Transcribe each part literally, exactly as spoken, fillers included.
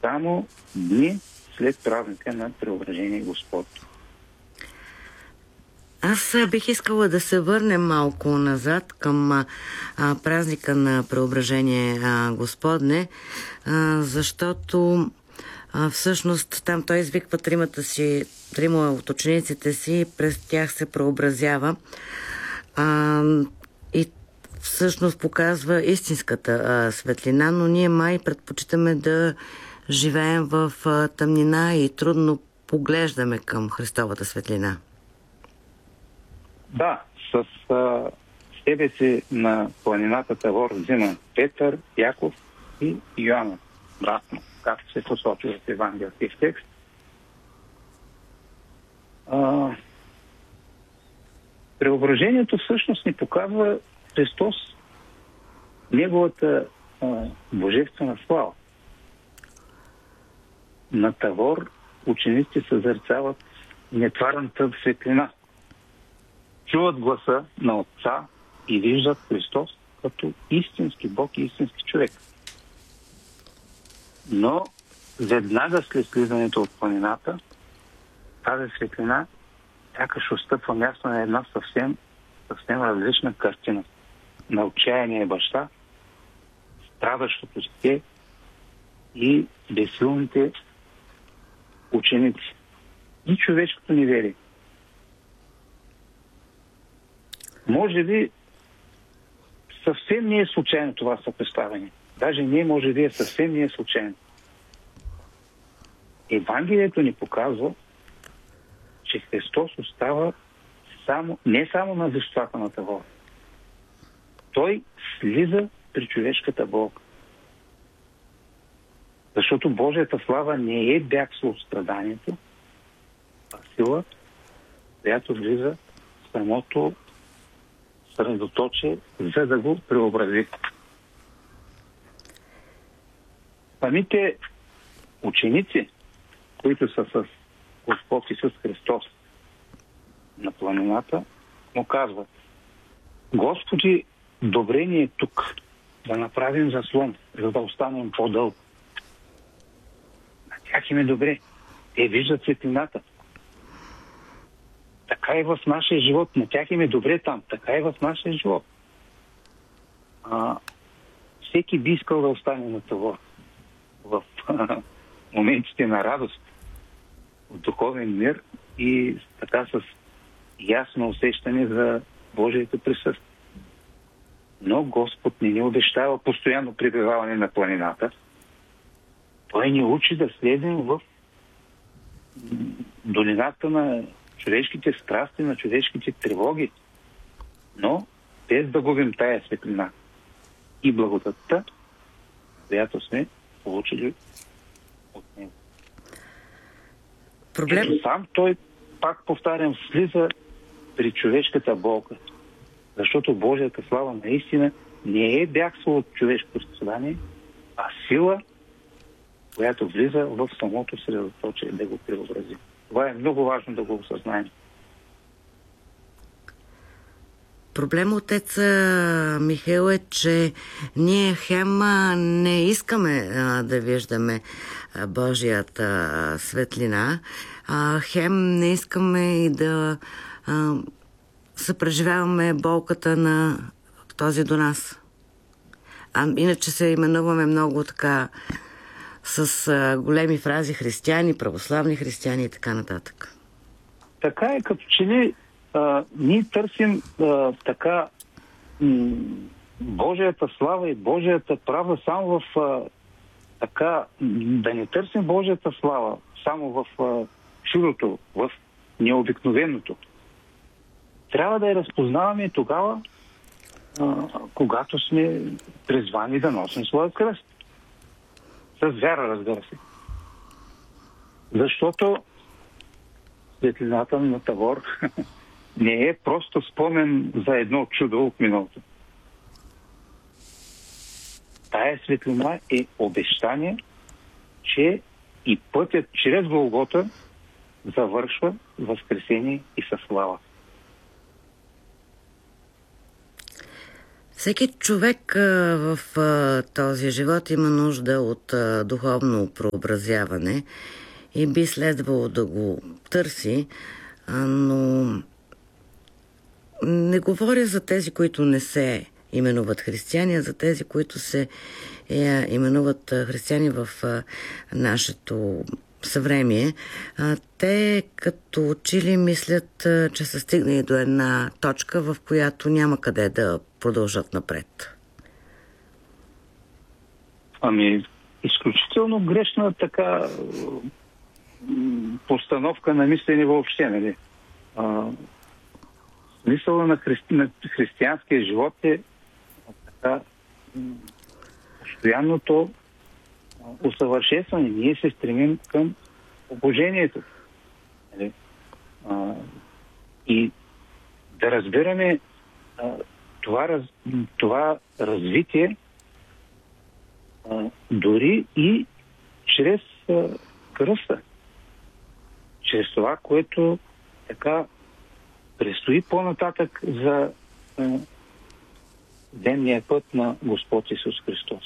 само дни след празника на Преображение Господ. Аз бих искала да се върнем малко назад към а, празника на Преображение а, Господне, а, защото а, всъщност там той извиква тримата си, трима от учениците си и през тях се преобразява а, и всъщност показва истинската а, светлина, но ние май предпочитаме да живеем в а, тъмнина и трудно поглеждаме към Христовата светлина. Да, с а, себе си на планината Тавор взима Петър, Яков и Йоанна, братно, както се посочва в евангелския текст. А, преображението всъщност ни показва Христос, неговата а, божествена слава. На Тавор учениците съзерцават нетварната светлина. Чуват гласа на Отца и виждат Христос като истински Бог и истински човек. Но веднага след слизането от планината, тази светлина сякаш отстъпва място на една съвсем, съвсем различна картина. На отчаяния баща, страдащото дете и безсилните ученици. И човешкото неверие. Може би съвсем не е случайно това съпоставяне. Даже не може би е съвсем не е случайно. Евангелието ни показва, че Христос остава само, не само на висотата на Тавор. Той слиза при човешката болка. Защото Божията слава не е бягство от страданието, а сила, която влиза в самото средоточие, за да го преобрази. Самите ученици, които са с Господ Исус Христос на планината, му казват: Господи, добре ни е тук да направим заслон, за да останем по-дълго. На тях им е добре. Те виждат светлината. Така и в нашия живот. На тях им е добре там. Така и в нашия живот. А, всеки би искал да остане на Тавор. В а, моментите на радост, в духовен мир и така с ясно усещане за Божието присъствие. Но Господ не ни обещава постоянно пребиваване на планината. Той ни учи да слезем в долината на човешките страсти, на човешките тревоги, но без да губим тая светлина и благодатта, която сме получили от него. Проблем... Ето сам той, пак повтарям, слиза при човешката болка, защото Божията слава наистина не е бягство от човешкото страдание, а сила, която влиза в самото средоточие да го преобрази. Това е много важно да го осъзнаем. Проблем, отец Михаил, е, че ние хем не искаме а, да виждаме а, Божията а, светлина, а хем не искаме и да а, съпреживяваме болката на този до нас. А иначе се именуваме много така с а, големи фрази християни, православни християни и така нататък. Така е, като че ли а, ние търсим а, така м- Божията слава и Божията правда само в а, така, да не търсим Божията слава само в а, чудото, в необикновеното. Трябва да я разпознаваме тогава, а, когато сме призвани да носим своя кръст. С вяра, разбира се. Защото светлината на Тавор не е просто спомен за едно чудо от миналото. Тая светлина е обещание, че и пътят чрез Голгота завършва възкресение и със слава. Всеки човек а, в а, този живот има нужда от а, духовно преобразяване и би следвало да го търси, а, но не говоря за тези, които не се именуват християни, а за тези, които се е, именуват християни в а, нашето съвремие. А, те като учили мислят, а, че са стигнали до една точка, в която няма къде да продължат напред. Ами, изключително грешна така постановка на мислене въобще, нали? А, смисъла на, христи, на християнския живот е така постоянното усъвършенстване. Ние се стремим към обожението. Нали? А, и да разбираме а, това, раз, това развитие а, дори и чрез а, кръста. Чрез това, което така предстои по-нататък за а, денния път на Господ Исус Христос.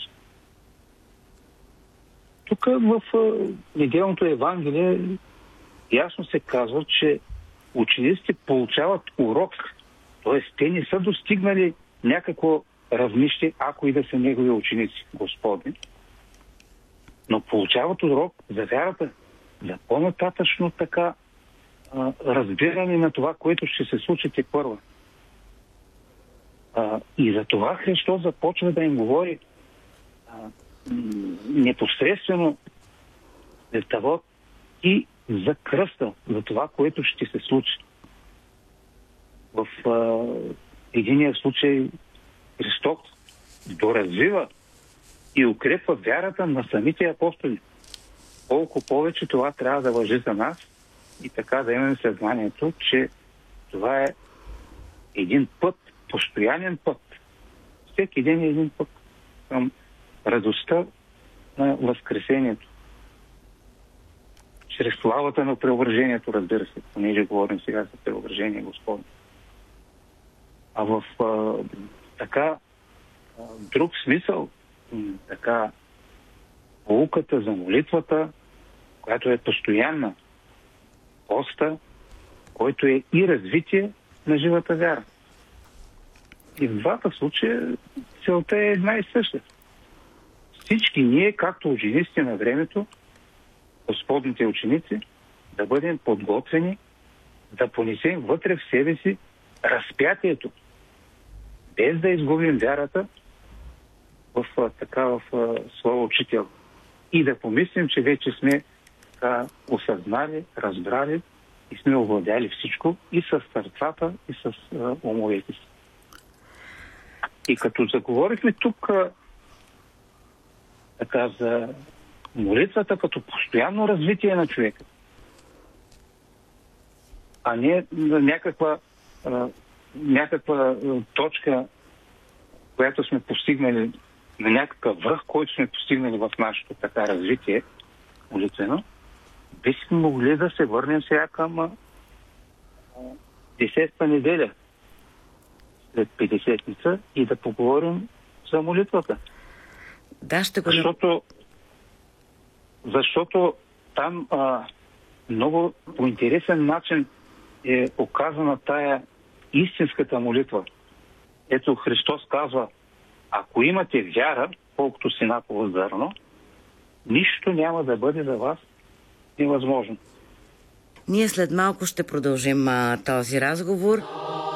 Тук в неделното Евангелие ясно се казва, че учениците получават урок, т.е. те не са достигнали някакво равнище, ако и да са негови ученици, Господи, но получават урок за вярата, за по-нататъчно така а, разбиране на това, което ще се случи тепърва. А, и за това Христос започва да им говори а, непосредствено за това и за кръста, за това, което ще се случи. В а, единия случай Христос доразвива и укрепва вярата на самите апостоли. Колко повече това трябва да важи за нас и така да имаме съзнанието, че това е един път, постоянен път. Всеки ден е един път към радостта на възкресението. Чрез славата на преображението, разбира се, понеже говорим сега за преображение, Господи. А в а, така а, друг смисъл, така поуката за молитвата, която е постоянна, поста, който е и развитие на живата вяра. И в двата случая целта е една и съща. Всички ние, както учениците на времето, Господните ученици, да бъдем подготвени да понесем вътре в себе си разпятието, без да изгубим вярата в така в своя учител. И да помислим, че вече сме така осъзнали, разбрали и сме овладяли всичко и с сърцата, и с а, умовете си. И като заговорихме тук а, така за молитвата като постоянно развитие на човека, а не някаква, а, някаква а, точка, която сме постигнали, на някакъв връх, който сме постигнали в нашето така развитие молитвено, бихме могли да се върнем сега към а, десетата неделя след Петдесетница и да поговорим за молитвата. Да, ще го... Защото, защото там а, много по интересен начин е показана тая истинската молитва. Ето Христос казва, ако имате вяра, колкото синаково зърно, нищо няма да бъде за вас невъзможно. Ние след малко ще продължим а, този разговор.